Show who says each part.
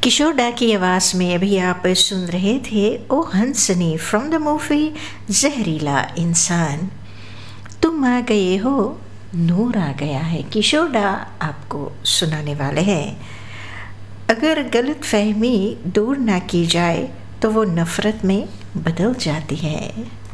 Speaker 1: किशोर दा की आवाज़ में अभी आप सुन रहे थे ओ हंसनी फ्रॉम द मूवी जहरीला इंसान। तुम आ गए हो, नूर आ गया है। किशोर दा आपको सुनाने वाले हैं। अगर गलत फहमी दूर ना की जाए तो वो नफ़रत में बदल जाती है।